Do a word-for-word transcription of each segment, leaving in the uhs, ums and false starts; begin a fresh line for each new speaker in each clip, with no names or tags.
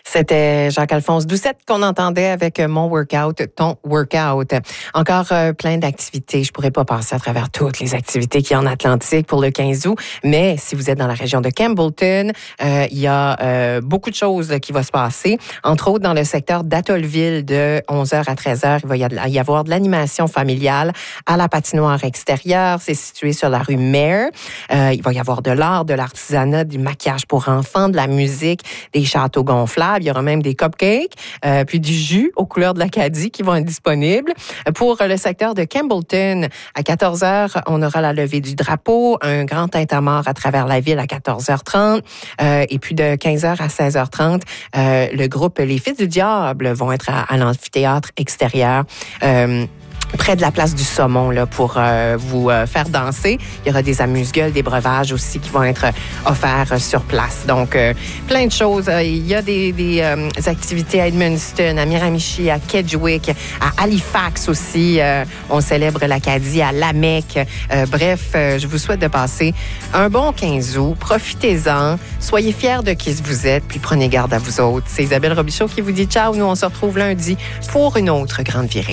C'était Jacques-Alphonse Doucette qu'on entendait avec Mon Workout, Ton Workout. Encore euh, plein d'activités. Je pourrais pas passer à travers toutes les activités qu'il y a en Atlantique pour le quinze août, mais si vous êtes dans la région de Campbellton, euh, il y a euh, beaucoup de choses qui vont se passer. Entre autres, dans le secteur d'Atollville, de onze heures à treize heures, il va y avoir de l'animation familiale à la patinoire extérieure. C'est situé sur la rue Maire. Euh, il va y avoir de l'art, de l'artisanat, du maquillage pour enfants, de la musique, des châteaux gonflables. Il y aura même des cupcakes, euh, puis du jus aux couleurs de l'Acadie qui vont être disponibles. Pour le secteur de Campbellton, à quatorze heures, on aura la levée du drapeau, un grand tintamarre à travers la ville à quatorze heures trente. Euh, et puis de quinze heures à seize heures trente, euh, le groupe Les Fils du Diable vont être à, à l'amphithéâtre extérieur. Euh, près de la place du Saumon là, pour euh, vous euh, faire danser. Il y aura des amuse-gueules, des breuvages aussi qui vont être offerts euh, sur place. Donc, euh, plein de choses. Euh, il y a des, des euh, activités à Edmundston, à Miramichi, à Kedgewick, à Halifax aussi. Euh, on célèbre l'Acadie, à Lamec. Euh, bref, euh, je vous souhaite de passer un bon quinze août. Profitez-en. Soyez fiers de qui vous êtes, puis prenez garde à vous autres. C'est Isabelle Robichaud qui vous dit ciao. Nous, on se retrouve lundi pour une autre grande virée.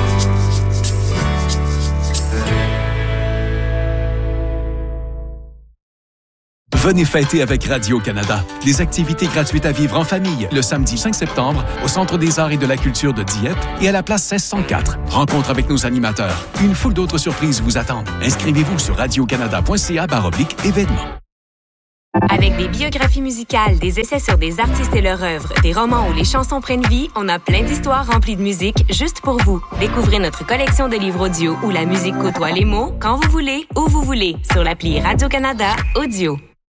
Venez fêter avec Radio-Canada. Des activités gratuites à vivre en famille le samedi cinq septembre au Centre des arts et de la culture de Dieppe et à la place seize cent quatre. Rencontre avec nos animateurs. Une foule d'autres surprises vous attendent. Inscrivez-vous sur radiocanada.ca baroblique événements.
Avec des biographies musicales, des essais sur des artistes et leur œuvre, des romans où les chansons prennent vie, on a plein d'histoires remplies de musique juste pour vous. Découvrez notre collection de livres audio où la musique côtoie les mots quand vous voulez, où vous voulez, sur l'appli Radio-Canada Audio.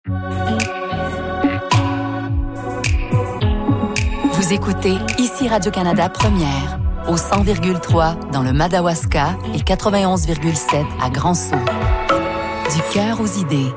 Vous écoutez ici Radio-Canada Première, au cent virgule trois dans le Madawaska et quatre-vingt-onze virgule sept à Grand-Sault. Du cœur aux idées.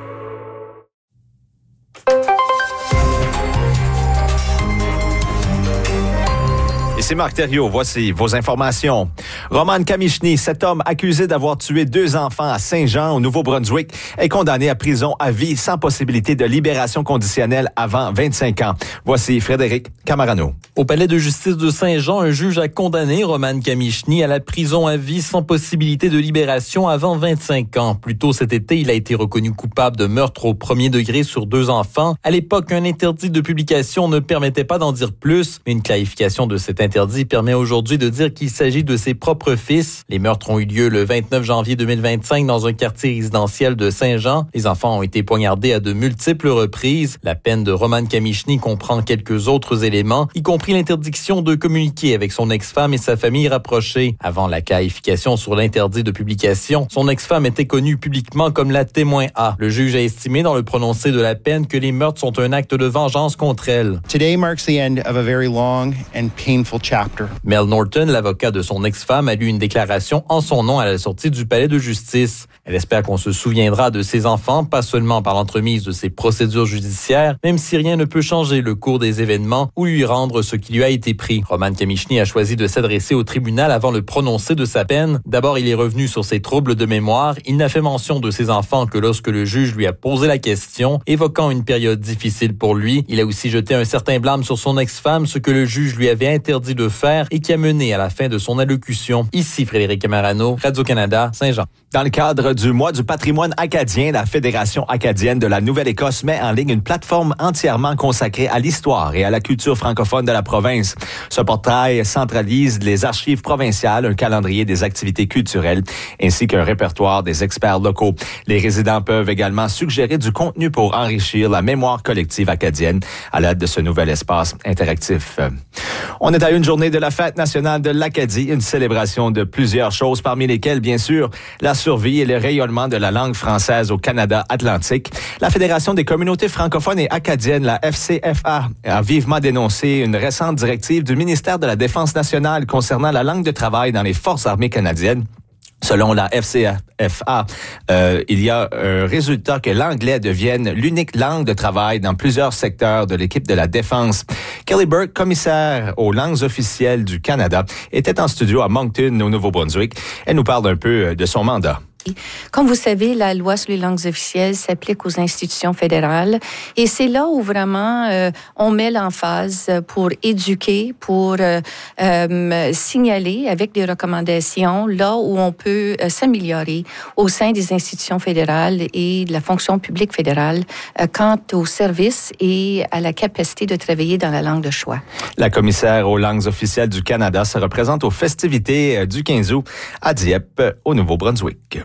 C'est Marc Thériault. Voici vos informations. Roman Kamichny, cet homme accusé d'avoir tué deux enfants à Saint-Jean, au Nouveau-Brunswick, est condamné à prison à vie sans possibilité de libération conditionnelle avant vingt-cinq ans. Voici Frédéric Camarano.
Au palais de justice de Saint-Jean, un juge a condamné Roman Kamichny à la prison à vie sans possibilité de libération avant vingt-cinq ans. Plus tôt cet été, il a été reconnu coupable de meurtre au premier degré sur deux enfants. À l'époque, un interdit de publication ne permettait pas d'en dire plus, mais une clarification de cet interdit permet aujourd'hui de dire qu'il s'agit de ses propres fils. Les meurtres ont eu lieu le vingt-neuf janvier deux mille vingt-cinq dans un quartier résidentiel de Saint-Jean. Les enfants ont été poignardés à de multiples reprises. La peine de Roman Kamichny comprend quelques autres éléments, y compris l'interdiction de communiquer avec son ex-femme et sa famille rapprochée. Avant la clarification sur l'interdit de publication, son ex-femme était connue publiquement comme la témoin A. Le juge a estimé dans le prononcé de la peine que les meurtres sont un acte de vengeance contre elle.
Today marks the end of a very long and painful chapter.
Mel Norton, l'avocat de son ex-femme, a lu une déclaration en son nom à la sortie du palais de justice. Elle espère qu'on se souviendra de ses enfants, pas seulement par l'entremise de ses procédures judiciaires, même si rien ne peut changer le cours des événements ou lui rendre ce qui lui a été pris. Roman Kamichny a choisi de s'adresser au tribunal avant le prononcé de sa peine. D'abord, il est revenu sur ses troubles de mémoire. Il n'a fait mention de ses enfants que lorsque le juge lui a posé la question, évoquant une période difficile pour lui. Il a aussi jeté un certain blâme sur son ex-femme, ce que le juge lui avait interdit de faire et qui a mené à la fin de son allocution. Ici Frédéric Camarano, Radio-Canada, Saint-Jean.
Dans le cadre du mois du patrimoine acadien, la Fédération acadienne de la Nouvelle-Écosse met en ligne une plateforme entièrement consacrée à l'histoire et à la culture francophone de la province. Ce portail centralise les archives provinciales, un calendrier des activités culturelles ainsi qu'un répertoire des experts locaux. Les résidents peuvent également suggérer du contenu pour enrichir la mémoire collective acadienne à l'aide de ce nouvel espace interactif. On est à une journée de la Fête nationale de l'Acadie, une célébration de plusieurs choses, parmi lesquelles, bien sûr, la survie et le rayonnement de la langue française au Canada atlantique. La Fédération des communautés francophones et acadiennes, la F C F A, a vivement dénoncé une récente directive du ministère de la Défense nationale concernant la langue de travail dans les forces armées canadiennes. Selon la F C F A, euh, il y a un résultat que l'anglais devienne l'unique langue de travail dans plusieurs secteurs de l'équipe de la défense. Kelly Burke, commissaire aux langues officielles du Canada, était en studio à Moncton, au Nouveau-Brunswick. Elle nous parle un peu de son mandat.
Comme vous savez, la loi sur les langues officielles s'applique aux institutions fédérales et c'est là où vraiment euh, on met l'emphase pour éduquer, pour euh, euh, signaler avec des recommandations là où on peut euh, s'améliorer au sein des institutions fédérales et de la fonction publique fédérale euh, quant aux services et à la capacité de travailler dans la langue de choix.
La commissaire aux langues officielles du Canada se représente aux festivités du quinze août à Dieppe, au Nouveau-Brunswick.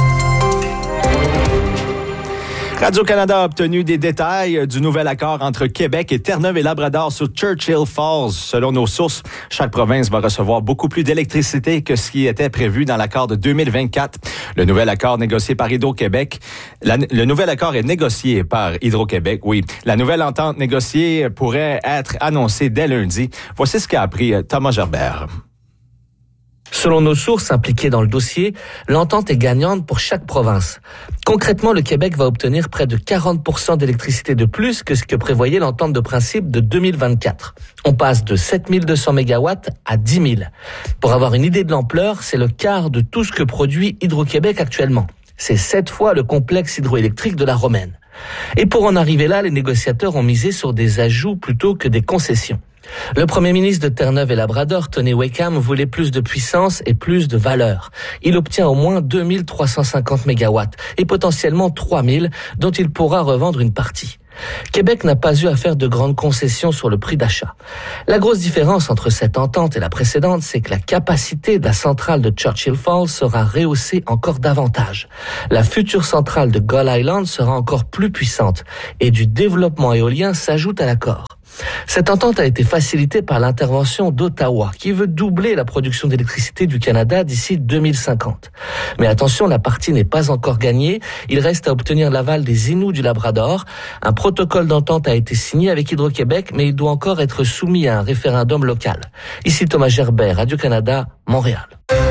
Radio-Canada a obtenu des détails du nouvel accord entre Québec et Terre-Neuve et Labrador sur Churchill Falls. Selon nos sources, chaque province va recevoir beaucoup plus d'électricité que ce qui était prévu dans l'accord de deux mille vingt-quatre. Le nouvel accord négocié par Hydro-Québec, la, le nouvel accord est négocié par Hydro-Québec, oui. La nouvelle entente négociée pourrait être annoncée dès lundi. Voici ce qu'a appris Thomas Gerbert.
Selon nos sources impliquées dans le dossier, l'entente est gagnante pour chaque province. Concrètement, le Québec va obtenir près de quarante pour cent d'électricité de plus que ce que prévoyait l'entente de principe de deux mille vingt-quatre. On passe de sept mille deux cents mégawatts à dix mille. Pour avoir une idée de l'ampleur, c'est le quart de tout ce que produit Hydro-Québec actuellement. C'est sept fois le complexe hydroélectrique de la Romaine. Et pour en arriver là, les négociateurs ont misé sur des ajouts plutôt que des concessions. Le premier ministre de Terre-Neuve et Labrador, Tony Wakeham, voulait plus de puissance et plus de valeur. Il obtient au moins deux mille trois cent cinquante mégawatts et potentiellement trois mille dont il pourra revendre une partie. Québec n'a pas eu à faire de grandes concessions sur le prix d'achat. La grosse différence entre cette entente et la précédente, c'est que la capacité de la centrale de Churchill Falls sera rehaussée encore davantage. La future centrale de Gull Island sera encore plus puissante et du développement éolien s'ajoute à l'accord. Cette entente a été facilitée par l'intervention d'Ottawa, qui veut doubler la production d'électricité du Canada d'ici deux mille cinquante. Mais attention, la partie n'est pas encore gagnée. Il reste à obtenir l'aval des Inuits du Labrador. Un protocole d'entente a été signé avec Hydro-Québec, mais il doit encore être soumis à un référendum local. Ici Thomas Gerbert, Radio-Canada, Montréal.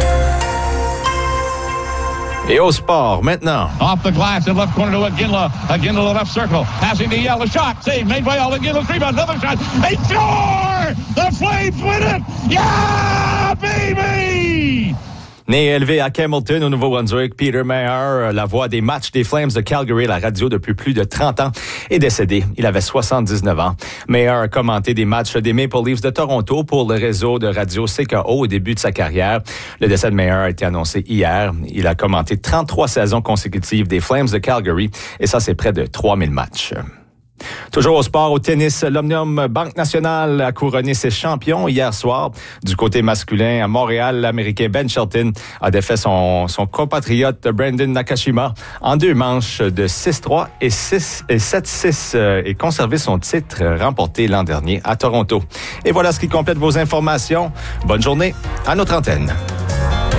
Et au sport, maintenant.
Off the glass in left corner to Iginla. Iginla left circle. Passing to Yell. A shot. Save made by all. Iginla's rebound. Another shot. They score! The Flames win it! Yeah, baby!
Né et élevé à Campbellton, au Nouveau-Brunswick, Peter Maher, la voix des matchs des Flames de Calgary à la radio depuis plus de trente ans, est décédé. Il avait soixante-dix-neuf ans. Maher a commenté des matchs des Maple Leafs de Toronto pour le réseau de radio C K O au début de sa carrière. Le décès de Maher a été annoncé hier. Il a commenté trente-trois saisons consécutives des Flames de Calgary, et ça, c'est près de trois mille matchs. Toujours au sport, au tennis, l'Omnium Banque Nationale a couronné ses champions hier soir. Du côté masculin, à Montréal, l'Américain Ben Shelton a défait son, son compatriote Brandon Nakashima en deux manches de six trois et six et sept six euh, et conservé son titre remporté l'an dernier à Toronto. Et voilà ce qui complète vos informations. Bonne journée à notre antenne.